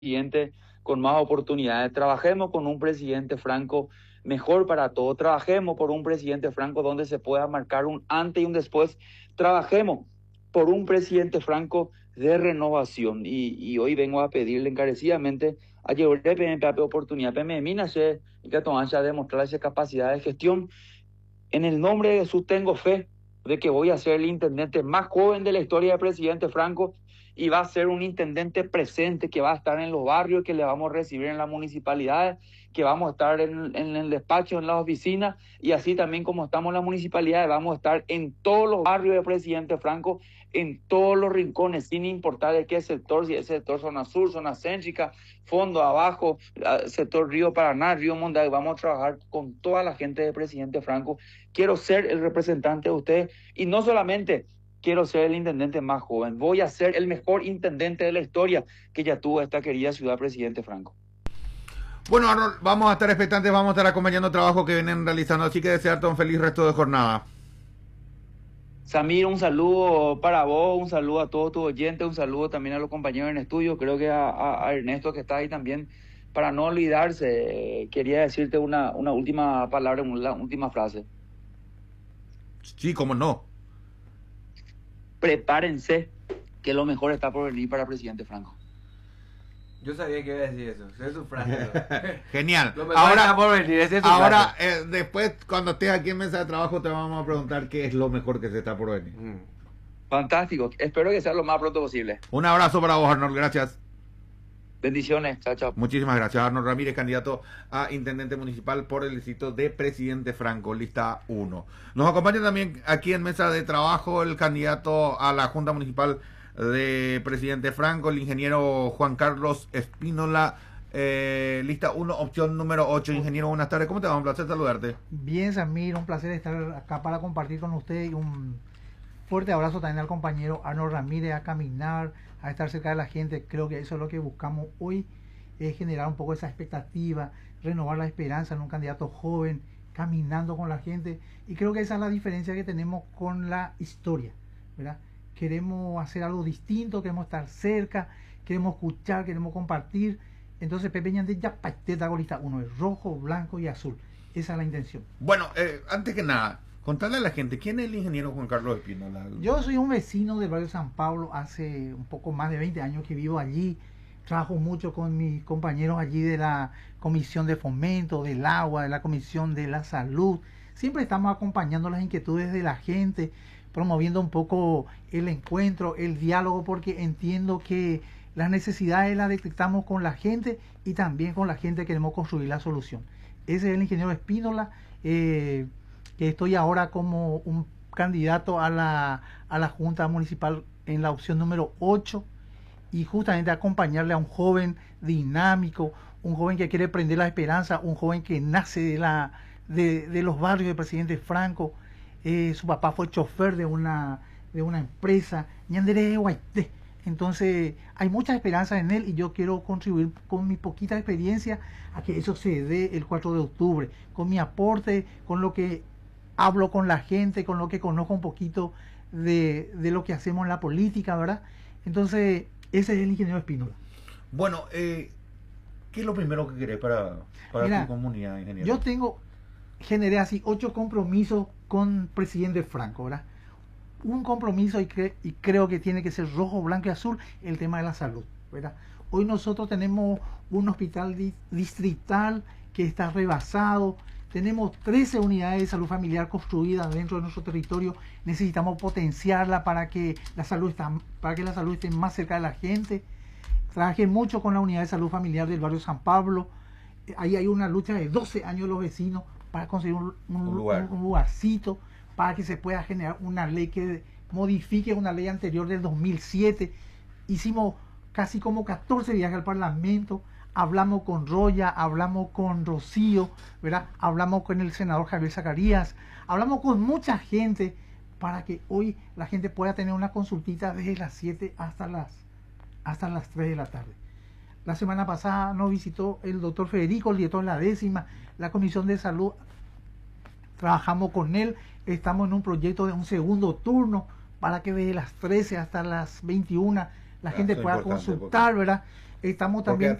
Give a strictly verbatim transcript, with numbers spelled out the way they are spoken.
presidente con más oportunidades. Trabajemos con un presidente Franco mejor para todos. Trabajemos por un presidente Franco donde se pueda marcar un antes y un después. Trabajemos por un presidente Franco de renovación. Y, y hoy vengo a pedirle encarecidamente a llevar oportunidad para que me se que tomar demostrar esa capacidad de gestión. En el nombre de Jesús tengo fe de que voy a ser el intendente más joven de la historia del presidente Franco y va a ser un intendente presente que va a estar en los barrios, que le vamos a recibir en las municipalidades, que vamos a estar en, en el despacho, en las oficinas, y así también como estamos en las municipalidades, vamos a estar en todos los barrios del presidente Franco, en todos los rincones, sin importar de qué sector, si es sector zona sur, zona céntrica, fondo, abajo, sector Río Paraná, Río Monday. Vamos a trabajar con toda la gente del presidente Franco. Quiero ser el representante de ustedes y no solamente quiero ser el intendente más joven, voy a ser el mejor intendente de la historia que ya tuvo esta querida ciudad, presidente Franco. Bueno, Arnold, vamos a estar expectantes, vamos a estar acompañando el trabajo que vienen realizando, así que desearte un feliz resto de jornada. Samir, un saludo para vos, un saludo a todos tus oyentes, un saludo también a los compañeros en estudio, creo que a, a, a Ernesto que está ahí también. Para no olvidarse, quería decirte una, una última palabra, una última frase. Sí, cómo no. Prepárense, que lo mejor está por venir para presidente Franco. Yo sabía que iba a decir eso, esa es su frase. Genial. Lo mejor ahora, está por venir, esa es su ahora frase. Eh, después, cuando estés aquí en mesa de trabajo, te vamos a preguntar qué es lo mejor que se está por venir. Mm. Fantástico, espero que sea lo más pronto posible. Un abrazo para vos, Arnold, gracias. Bendiciones, chao, chao. Muchísimas gracias. Arnold Ramírez, candidato a intendente municipal por el distrito de Presidente Franco, lista uno. Nos acompaña también aquí en mesa de trabajo el candidato a la Junta Municipal de Presidente Franco, el ingeniero Juan Carlos Espínola, eh, lista uno, opción número ocho. Ingeniero, buenas tardes. ¿Cómo te va? Un placer saludarte. Bien, Samir, un placer estar acá para compartir con usted y un fuerte abrazo también al compañero Arnold Ramírez, a caminar, a estar cerca de la gente. Creo que eso es lo que buscamos hoy, es generar un poco esa expectativa, renovar la esperanza en un candidato joven, caminando con la gente, y creo que esa es la diferencia que tenemos con la historia, ¿verdad? Queremos hacer algo distinto, queremos estar cerca, queremos escuchar, queremos compartir. Entonces Pepe Ñandé ya pateta golista uno, es rojo, blanco y azul. Esa es la intención. Bueno, eh, antes que nada, contarle a la gente, ¿quién es el ingeniero Juan Carlos Espínola? Yo soy un vecino del barrio San Pablo, hace un poco más de veinte años que vivo allí. Trabajo mucho con mis compañeros allí de la Comisión de Fomento, del Agua, de la Comisión de la Salud. Siempre estamos acompañando las inquietudes de la gente, promoviendo un poco el encuentro, el diálogo, porque entiendo que las necesidades las detectamos con la gente y también con la gente queremos construir la solución. Ese es el ingeniero Espínola, eh, que estoy ahora como un candidato a la, a la Junta Municipal en la opción número ocho, y justamente acompañarle a un joven dinámico, un joven que quiere prender la esperanza, un joven que nace de, la, de, de los barrios del presidente Franco. Eh, su papá fue chofer de una, de una empresa, Ñandere Guaité. Entonces hay mucha esperanza en él y yo quiero contribuir con mi poquita experiencia a que eso se dé el cuatro de octubre, con mi aporte, con lo que hablo con la gente, con lo que conozco un poquito de, de lo que hacemos en la política, ¿verdad? Entonces ese es el ingeniero Espínola. Bueno, eh, ¿qué es lo primero que querés para, para Mira, tu comunidad, ingeniero? Yo tengo, generé así ocho compromisos con presidente Franco, ¿verdad? Un compromiso y, cre y creo que tiene que ser rojo, blanco y azul, el tema de la salud, ¿verdad? Hoy nosotros tenemos un hospital di distrital que está rebasado, tenemos trece unidades de salud familiar construidas dentro de nuestro territorio, necesitamos potenciarla para que la salud, está, para que la salud esté más cerca de la gente. Trabajé mucho con la unidad de salud familiar del barrio San Pablo, ahí hay una lucha de doce años de los vecinos para conseguir un, un, un, lugar. un, un lugarcito, para que se pueda generar una ley que modifique una ley anterior del dos mil siete. Hicimos casi como catorce viajes al Parlamento, hablamos con Roya, hablamos con Rocío, ¿verdad? Hablamos con el senador Javier Zacarías, hablamos con mucha gente para que hoy la gente pueda tener una consultita desde las siete hasta las, hasta las tres de la tarde. La semana pasada nos visitó el doctor Federico, el director de la décima, la Comisión de Salud. Trabajamos con él, estamos en un proyecto de un segundo turno para que desde las trece hasta las veintiuna la Ah, gente pueda consultar, ¿verdad? estamos Porque también